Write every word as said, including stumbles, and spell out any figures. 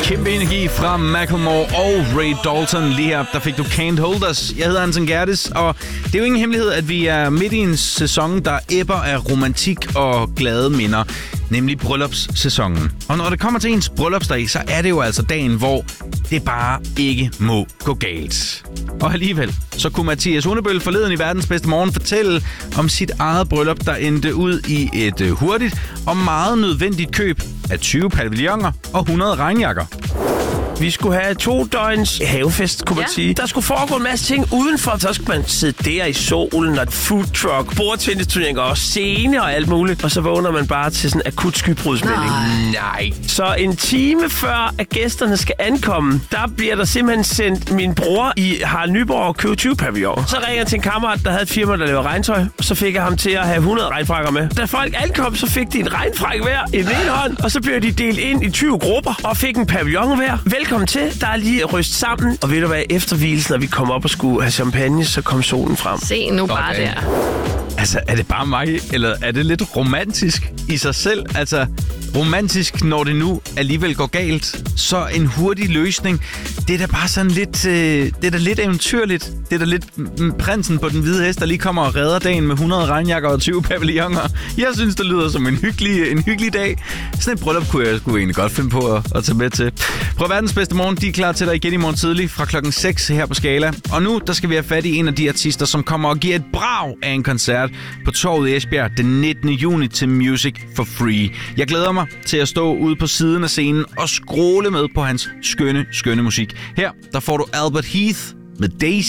Kæmpe energi fra Macklemore og Ray Dalton. Lige her, der fik du Can't Hold Us. Jeg hedder Anton Gerdes, og det er jo ingen hemmelighed, at vi er midt i en sæson, der æbber af romantik og glade minder. Nemlig bryllupssæsonen. Og når det kommer til ens bryllupsdag, så er det jo altså dagen, hvor det bare ikke må gå galt. Og alligevel, så kunne Mathias Hundebøl forleden i Verdens Bedste Morgen fortælle om sit eget bryllup, der endte ud i et uh, hurtigt og meget nødvendigt køb af tyve pavilloner og hundrede regnjakker. Vi skulle have to døgns havefest, kunne man ja. sige. Der skulle foregå en masse ting udenfor. Så skulle man sidde der i solen, og food truck, bordtennisturneringer og scene og alt muligt. Og så vågner man bare til sådan en akut skybrudsmelding. Nej. Så en time før, at gæsterne skal ankomme, der bliver der simpelthen sendt min bror i Harald Nyborg og købe tyve pavilloner. Så ringer jeg til en kammerat, der havde et firma, der laver regntøj. Så fik jeg ham til at have hundrede regnfrakker med. Da folk ankom, så fik de en regnfrak hver i den ene hånd. Og så blev de delt ind i tyve grupper og fik en pavillon hver. Velkommen til. Der er lige ryst sammen. Og ved du hvad, efter hvilesen, når vi kom op og skulle have champagne, så kom solen frem. Se nu bare okay. der. Altså, er det bare mig, eller er det lidt romantisk i sig selv? Altså, romantisk, når det nu alligevel går galt. Så en hurtig løsning. Det er da bare sådan lidt... Øh, det er da lidt eventyrligt. Det er da lidt prinsen på den hvide hest, der lige kommer og redder dagen med hundrede regnjakker og tyve pavilloner. Jeg synes, det lyder som en hyggelig, en hyggelig dag. Sådan et bryllup kunne jeg sgu egentlig godt finde på at, at tage med til. Prøv Verdens Bedste Morgen, de er klar til dig igen i morgen tidlig fra klokken seks her på Skala. Og nu, der skal vi have fat i en af de artister, som kommer og giver et brag af en koncert på Torvet i Esbjerg den nittende juni til Music for Free. Jeg glæder mig til at stå ude på siden af scenen og scrolle med på hans skønne, skønne musik. Her, der får du Albert Heath med Daisy.